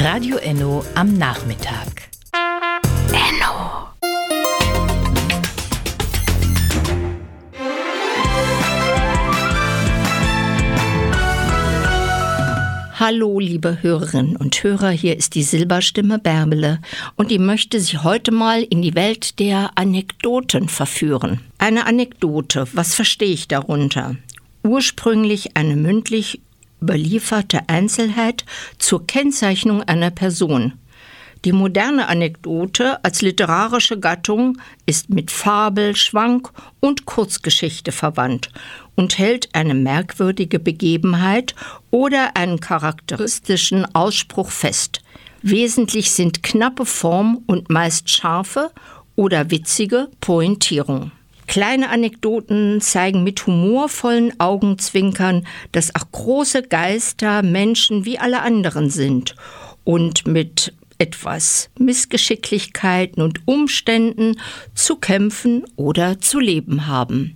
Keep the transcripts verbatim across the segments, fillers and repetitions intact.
Radio Enno am Nachmittag. Enno. Hallo, liebe Hörerinnen und Hörer, hier ist die Silberstimme Bärbele und ich möchte Sie heute mal in die Welt der Anekdoten verführen. Eine Anekdote, was verstehe ich darunter? Ursprünglich eine mündlich überlieferte Einzelheit zur Kennzeichnung einer Person. Die moderne Anekdote als literarische Gattung ist mit Fabel, Schwank und Kurzgeschichte verwandt und hält eine merkwürdige Begebenheit oder einen charakteristischen Ausspruch fest. Wesentlich sind knappe Form und meist scharfe oder witzige Pointierung. Kleine Anekdoten zeigen mit humorvollen Augenzwinkern, dass auch große Geister Menschen wie alle anderen sind und mit etwas Missgeschicklichkeiten und Umständen zu kämpfen oder zu leben haben.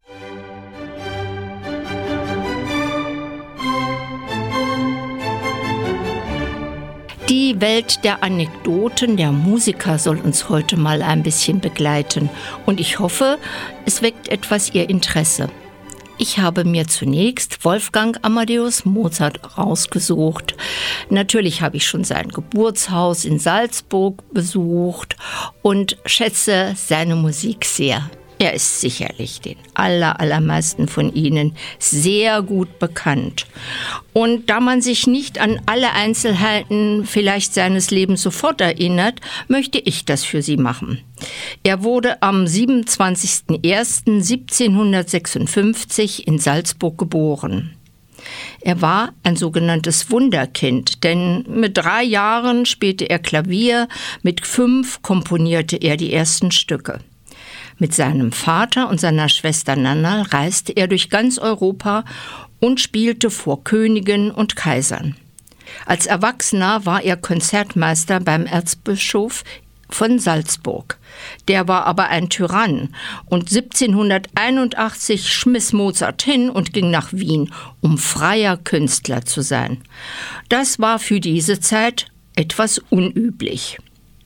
Die Welt der Anekdoten der Musiker soll uns heute mal ein bisschen begleiten und ich hoffe, es weckt etwas Ihr Interesse. Ich habe mir zunächst Wolfgang Amadeus Mozart rausgesucht. Natürlich habe ich schon sein Geburtshaus in Salzburg besucht und schätze seine Musik sehr. Er ist sicherlich den aller, allermeisten von Ihnen sehr gut bekannt. Und da man sich nicht an alle Einzelheiten vielleicht seines Lebens sofort erinnert, möchte ich das für Sie machen. Er wurde am siebenundzwanzigsten ersten siebzehnhundertsechsundfünfzig in Salzburg geboren. Er war ein sogenanntes Wunderkind, denn mit drei Jahren spielte er Klavier, mit fünf komponierte er die ersten Stücke. Mit seinem Vater und seiner Schwester Nanna reiste er durch ganz Europa und spielte vor Königen und Kaisern. Als Erwachsener war er Konzertmeister beim Erzbischof von Salzburg. Der war aber ein Tyrann und siebzehnhunderteinundachtzig schmiss Mozart hin und ging nach Wien, um freier Künstler zu sein. Das war für diese Zeit etwas unüblich.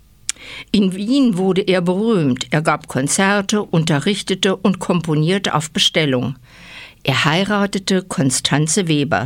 In Wien wurde er berühmt. Er gab Konzerte, unterrichtete und komponierte auf Bestellung. Er heiratete Constanze Weber.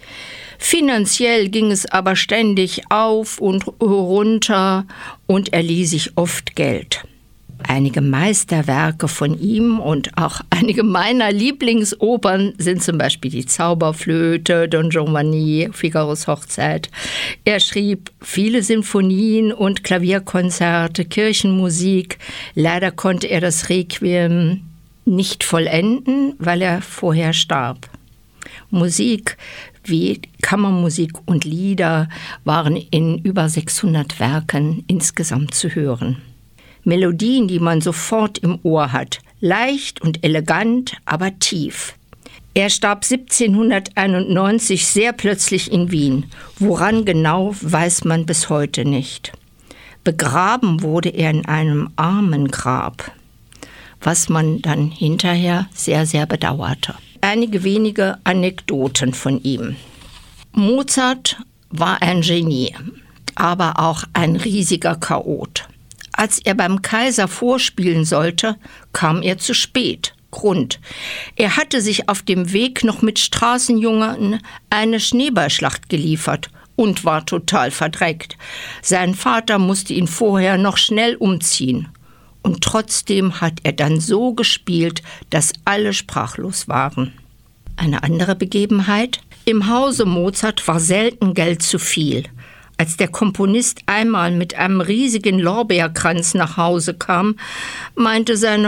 Finanziell ging es aber ständig auf und runter und er lieh sich oft Geld. Einige Meisterwerke von ihm und auch einige meiner Lieblingsopern sind zum Beispiel die Zauberflöte, Don Giovanni, Figaros Hochzeit. Er schrieb viele Sinfonien und Klavierkonzerte, Kirchenmusik. Leider konnte er das Requiem nicht vollenden, weil er vorher starb. Musik wie Kammermusik und Lieder waren in über sechshundert Werken insgesamt zu hören. Melodien, die man sofort im Ohr hat, leicht und elegant, aber tief. Er starb siebzehnhunderteinundneunzig sehr plötzlich in Wien. Woran genau, weiß man bis heute nicht. Begraben wurde er in einem Armengrab, was man dann hinterher sehr, sehr bedauerte. Einige wenige Anekdoten von ihm. Mozart war ein Genie, aber auch ein riesiger Chaot. Als er beim Kaiser vorspielen sollte, kam er zu spät. Grund: Er hatte sich auf dem Weg noch mit Straßenjungern eine Schneeballschlacht geliefert und war total verdreckt. Sein Vater musste ihn vorher noch schnell umziehen. Und trotzdem hat er dann so gespielt, dass alle sprachlos waren. Eine andere Begebenheit: Im Hause Mozart war selten Geld zu viel. Als der Komponist einmal mit einem riesigen Lorbeerkranz nach Hause kam, meinte seine